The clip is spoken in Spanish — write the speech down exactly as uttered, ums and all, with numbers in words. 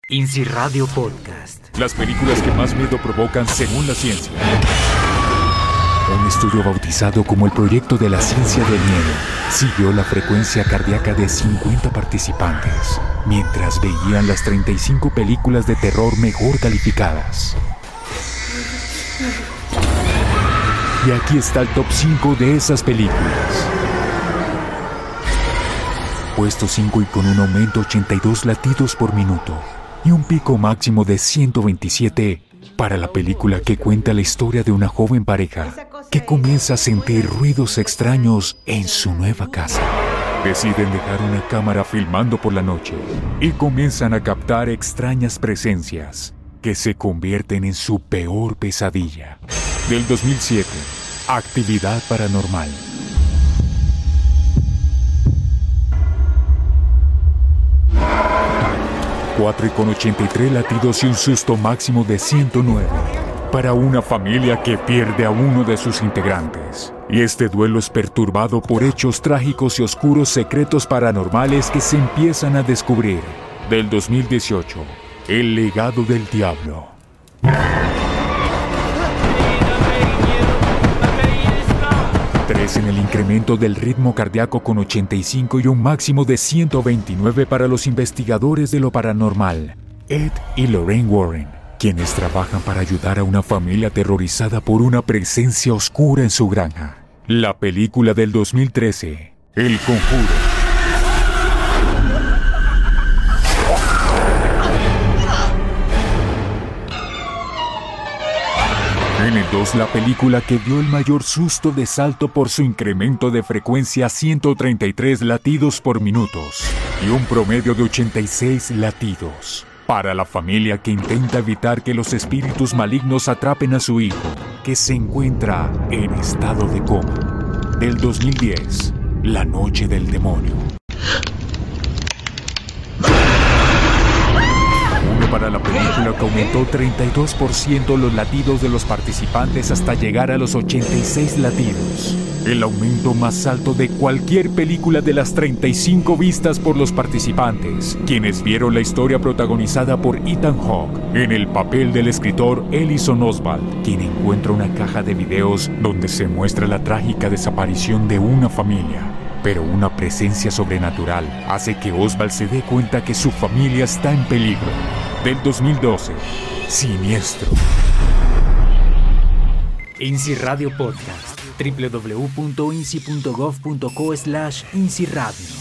INSI Radio Podcast. Las películas que más miedo provocan según la ciencia. Un estudio bautizado como el Proyecto de la Ciencia del Miedo siguió la frecuencia cardíaca de cincuenta participantes mientras veían las treinta y cinco películas de terror mejor calificadas. Y aquí está el top cinco de esas películas. Puesto cinco y con un aumento ochenta y dos latidos por minuto y un pico máximo de ciento veintisiete para la película que cuenta la historia de una joven pareja que comienza a sentir ruidos extraños en su nueva casa. Deciden dejar una cámara filmando por la noche y comienzan a captar extrañas presencias que se convierten en su peor pesadilla. Del dos mil siete, Actividad Paranormal. cuatro y con ochenta y tres latidos y un susto máximo de ciento nueve para una familia que pierde a uno de sus integrantes. Y este duelo es perturbado por hechos trágicos y oscuros secretos paranormales que se empiezan a descubrir. Del dos mil dieciocho, El legado del diablo. tres en el incremento del ritmo cardíaco con ochenta y cinco y un máximo de ciento veintinueve para los investigadores de lo paranormal, Ed y Lorraine Warren, quienes trabajan para ayudar a una familia aterrorizada por una presencia oscura en su granja. La película del dos mil trece, El Conjuro. En el dos, la película que dio el mayor susto de salto por su incremento de frecuencia a ciento treinta y tres latidos por minutos y un promedio de ochenta y seis latidos. Para la familia que intenta evitar que los espíritus malignos atrapen a su hijo, que se encuentra en estado de coma. Del dos mil diez, La Noche del Demonio. Para la película que aumentó treinta y dos por ciento los latidos de los participantes hasta llegar a los ochenta y seis latidos. El aumento más alto de cualquier película de las treinta y cinco vistas por los participantes, quienes vieron la historia protagonizada por Ethan Hawke en el papel del escritor Ellison Oswald, quien encuentra una caja de videos donde se muestra la trágica desaparición de una familia. Pero una presencia sobrenatural hace que Oswald se dé cuenta que su familia está en peligro. Del dos mil doce, Siniestro. INSI Radio Podcast. doble u doble u doble u punto insi punto gov punto co slash INSI Radio.